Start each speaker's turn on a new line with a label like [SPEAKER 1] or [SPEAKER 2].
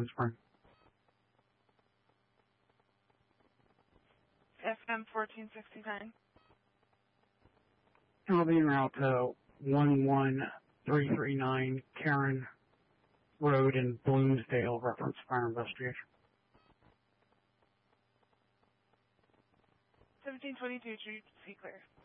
[SPEAKER 1] Bone Spring.
[SPEAKER 2] FM 1469.
[SPEAKER 1] I'll be en route to 11339 Karen Road in Bloomsdale, reference fire investigation.
[SPEAKER 2] 1722, Street, C clear.